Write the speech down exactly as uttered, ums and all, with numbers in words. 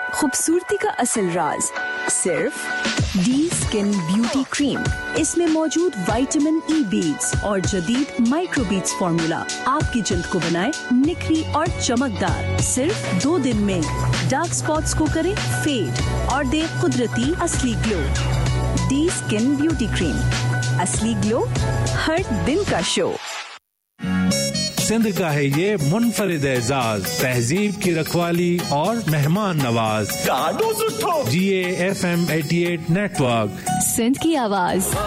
खूबसूरती का असल राज सिर्फ डी स्किन ब्यूटी क्रीम। इसमें मौजूद विटामिन ई बीड्स और जदीद माइक्रो बीड्स फार्मूला आपकी जिल्द को बनाए निखरी और चमकदार। सिर्फ दो दिन में डार्क स्पॉट्स को करे फेड और दे कुदरती असली glow. D skin beauty cream, असली ग्लो हर दिन का शो। सिंध का है ये मुनफरिद एजाज, तहजीब की रखवाली और मेहमान नवाज। जी ए एफ एम अठासी नेटवर्क, सिंध की आवाज।